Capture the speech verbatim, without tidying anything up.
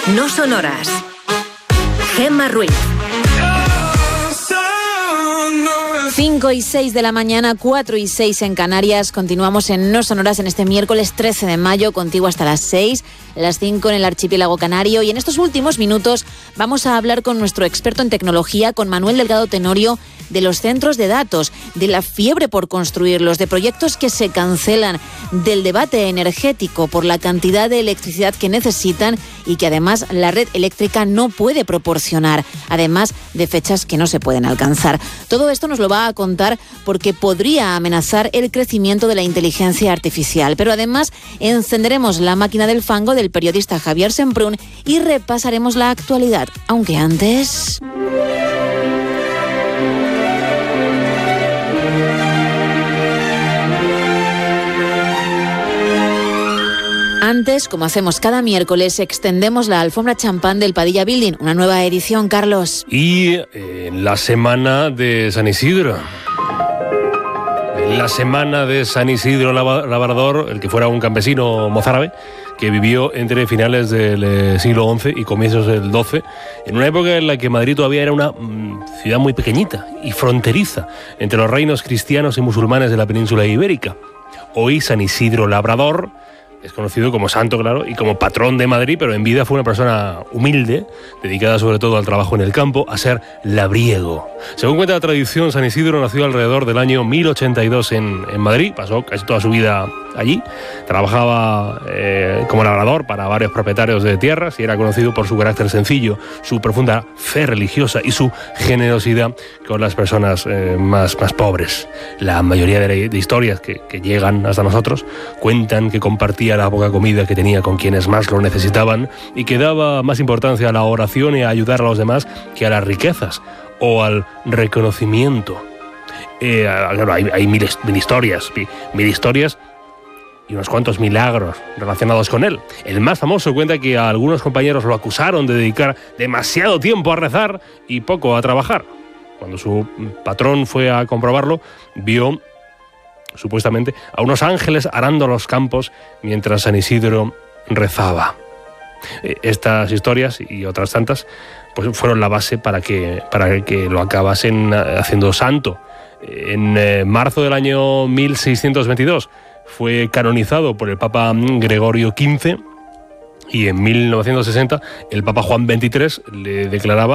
No sonoras. Gemma Ruiz. cinco y seis de la mañana, cuatro y seis en Canarias. Continuamos en No Sonoras en este miércoles trece de mayo, contigo hasta las seis, las cinco en el archipiélago canario. Y en estos últimos minutos vamos a hablar con nuestro experto en tecnología, con Manuel Delgado Tenorio, de los centros de datos, de la fiebre por construirlos, de proyectos que se cancelan, del debate energético por la cantidad de electricidad que necesitan y que además la red eléctrica no puede proporcionar, además de fechas que no se pueden alcanzar. Todo esto nos lo va a contar porque podría amenazar el crecimiento de la inteligencia artificial. Pero además encenderemos la máquina del fango del periodista Javier Semprún y repasaremos la actualidad. Aunque antes... Antes, como hacemos cada miércoles, extendemos la alfombra champán del Padilla Building. Una nueva edición, Carlos. Y en eh, la semana de San Isidro. En la semana de San Isidro Labrador, el que fuera un campesino mozárabe, que vivió entre finales del eh, siglo once y comienzos del doce, en una época en la que Madrid todavía era una mm, ciudad muy pequeñita y fronteriza entre los reinos cristianos y musulmanes de la península ibérica. Hoy San Isidro Labrador es conocido como santo, claro, y como patrón de Madrid, pero en vida fue una persona humilde, dedicada sobre todo al trabajo en el campo, a ser labriego. Según cuenta la tradición, San Isidro nació alrededor del año mil ochenta y dos en, en Madrid, pasó casi toda su vida allí, trabajaba eh, como labrador para varios propietarios de tierras y era conocido por su carácter sencillo, su profunda fe religiosa y su generosidad con las personas eh, más, más pobres. La mayoría de, de historias que, que llegan hasta nosotros cuentan que compartía la poca comida que tenía con quienes más lo necesitaban y que daba más importancia a la oración y a ayudar a los demás que a las riquezas o al reconocimiento. Eh, claro, hay, hay mil, mil historias, mil historias y unos cuantos milagros relacionados con él. El más famoso cuenta que a algunos compañeros lo acusaron de dedicar demasiado tiempo a rezar y poco a trabajar. Cuando su patrón fue a comprobarlo, vio supuestamente a unos ángeles arando los campos mientras San Isidro rezaba. Estas historias y otras tantas pues fueron la base para que, para que lo acabasen haciendo santo. En eh, marzo del año mil seiscientos veintidós fue canonizado por el Papa Gregorio quince y en mil novecientos sesenta el Papa Juan veintitrés le declaraba